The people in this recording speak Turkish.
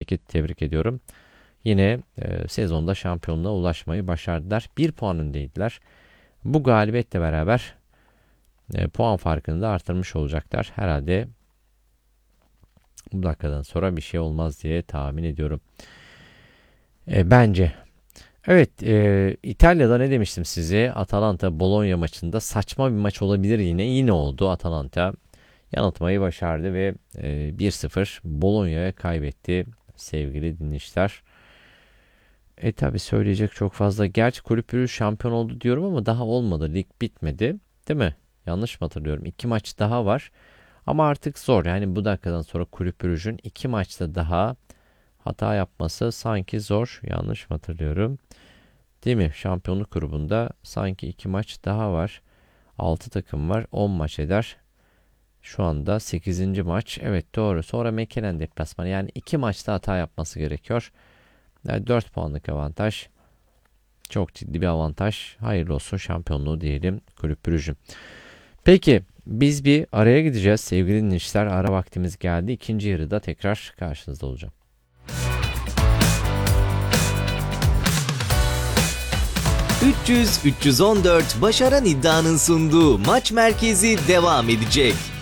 Peki, tebrik ediyorum. Yine sezonda şampiyonluğa ulaşmayı başardılar. 1 puan öndeydiler. Bu galibiyetle beraber puan farkını da artırmış olacaklar. Herhalde bu dakikadan sonra bir şey olmaz diye tahmin ediyorum. Bence. Evet, İtalya'da ne demiştim size? Atalanta Bologna maçında saçma bir maç olabilir yine. Yine oldu. Atalanta yanıltmayı başardı ve 1-0 Bologna'ya kaybetti sevgili dinleyiciler. Tabi söyleyecek çok fazla. Gerçi Kulüp Brugge şampiyon oldu diyorum ama daha olmadı. Lig bitmedi. Değil mi? Yanlış mı hatırlıyorum? 2 maç daha var. Ama artık zor. Yani bu dakikadan sonra Kulüp Brugge'ün 2 maçta daha hata yapması sanki zor. Yanlış mı hatırlıyorum? Değil mi? Şampiyonluk grubunda sanki 2 maç daha var. 6 takım var. 10 maç eder. Şu anda 8. maç. Evet, doğru. Sonra Mekelen deplasmanı. Yani 2 maçta hata yapması gerekiyor. Yani 4 puanlık avantaj. Çok ciddi bir avantaj. Hayırlı olsun şampiyonluğu diyelim Kulüp Brugge. Peki, biz bir araya gideceğiz sevgili dinleyiciler. Ara vaktimiz geldi. İkinci yarıda tekrar karşınızda olacağım. 300-314 Başaran İddia'nın sunduğu Maç Merkezi devam edecek.